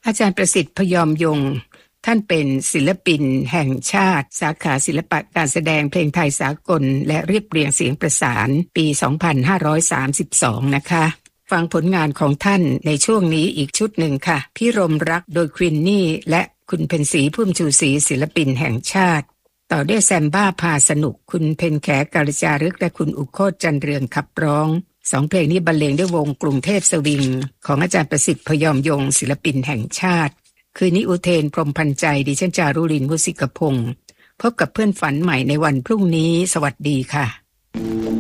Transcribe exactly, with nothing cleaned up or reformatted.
อาจารย์ประสิทธิ์พยอมยงค์ท่านเป็นศิลปินแห่งชาติสาขาศิลปะการแสดงเพลงไทยสากลและเรียบเรียงเสียงประสานปี สองพันห้าร้อยสามสิบสอง นะคะฟังผลงานของท่านในช่วงนี้อีกชุดหนึ่งค่ะพิรมรักโดยควินนี่และคุณเพ็ญศรีพุ่มชูศรีศิลปินแห่งชาติต่อด้วยแซมบ้าพาสนุกคุณเพ็ญแขกาลจารึกและคุณอุโคตจันเรืองขับร้องสองเพลงนี้บรรเลงด้วยวงกรุงเทพสวิงของอาจารย์ประสิทธิ์พยอมยงค์ศิลปินแห่งชาติคืนนี้อุเทนพรหมพันธ์ใจดิฉันจารุลิน มุสิกพงศ์พบกับเพื่อนฝันใหม่ในวันพรุ่งนี้สวัสดีค่ะ